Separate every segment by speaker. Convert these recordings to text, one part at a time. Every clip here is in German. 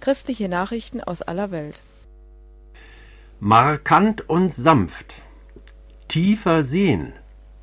Speaker 1: Christliche Nachrichten aus aller Welt.
Speaker 2: Markant und sanft. Tiefer sehen.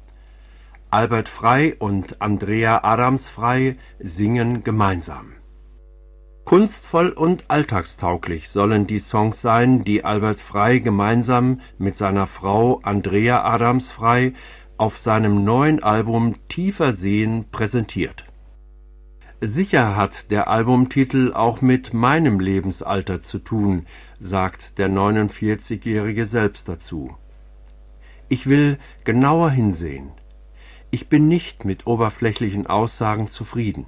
Speaker 2: Albert Frey und Andrea Adams-Frey singen gemeinsam. Kunstvoll und alltagstauglich sollen die Songs sein, die Albert Frey gemeinsam mit seiner Frau Andrea Adams-Frey auf seinem neuen Album Tiefer sehen präsentiert. Sicher hat der Albumtitel auch mit meinem Lebensalter zu tun, sagt der 49-Jährige selbst dazu. Ich will genauer hinsehen. Ich bin nicht mit oberflächlichen Aussagen zufrieden.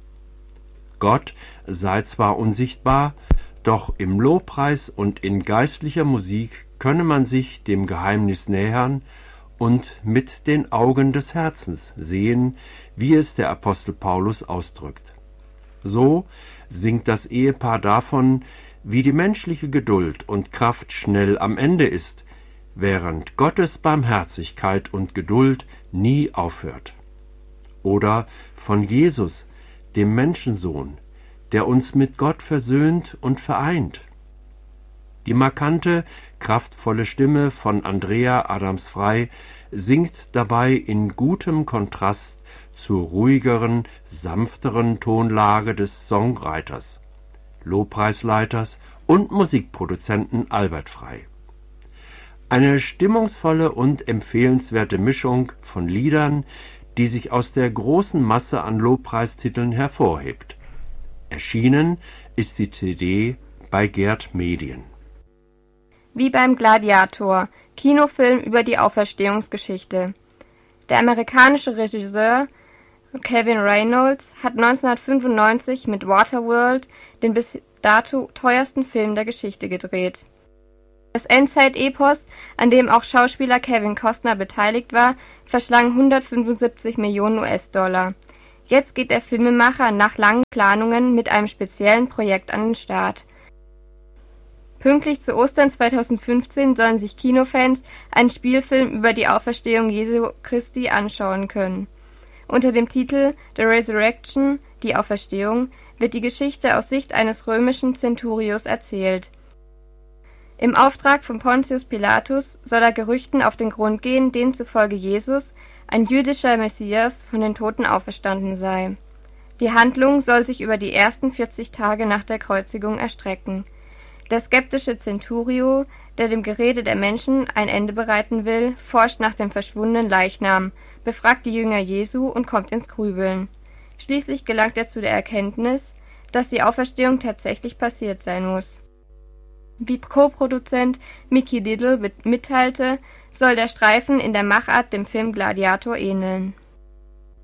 Speaker 2: Gott sei zwar unsichtbar, doch im Lobpreis und in geistlicher Musik könne man sich dem Geheimnis nähern und mit den Augen des Herzens sehen, wie es der Apostel Paulus ausdrückt. So singt das Ehepaar davon, wie die menschliche Geduld und Kraft schnell am Ende ist, während Gottes Barmherzigkeit und Geduld nie aufhört. Oder von Jesus, dem Menschensohn, der uns mit Gott versöhnt und vereint. Die markante, kraftvolle Stimme von Andrea Adams-Frey singt dabei in gutem Kontrast zur ruhigeren, sanfteren Tonlage des Songwriters, Lobpreisleiters und Musikproduzenten Albert Frey. Eine stimmungsvolle und empfehlenswerte Mischung von Liedern, die sich aus der großen Masse an Lobpreistiteln hervorhebt. Erschienen ist die CD bei Gerd Medien.
Speaker 3: Wie beim Gladiator, Kinofilm über die Auferstehungsgeschichte. Der amerikanische Regisseur Kevin Reynolds hat 1995 mit Waterworld den bis dato teuersten Film der Geschichte gedreht. Das Endzeit-Epos, an dem auch Schauspieler Kevin Costner beteiligt war, verschlang 175 Millionen US-Dollar. Jetzt geht der Filmemacher nach langen Planungen mit einem speziellen Projekt an den Start. Pünktlich zu Ostern 2015 sollen sich Kinofans einen Spielfilm über die Auferstehung Jesu Christi anschauen können. Unter dem Titel The Resurrection, die Auferstehung, wird die Geschichte aus Sicht eines römischen Centurios erzählt. Im Auftrag von Pontius Pilatus soll er Gerüchten auf den Grund gehen, denen zufolge Jesus, ein jüdischer Messias, von den Toten auferstanden sei. Die Handlung soll sich über die ersten 40 Tage nach der Kreuzigung erstrecken. Der skeptische Centurio, der dem Gerede der Menschen ein Ende bereiten will, forscht nach dem verschwundenen Leichnam, befragt die Jünger Jesu und kommt ins Grübeln. Schließlich gelangt er zu der Erkenntnis, dass die Auferstehung tatsächlich passiert sein muss. Wie Co-Produzent Mickey Diddle mitteilte, soll der Streifen in der Machart dem Film Gladiator ähneln.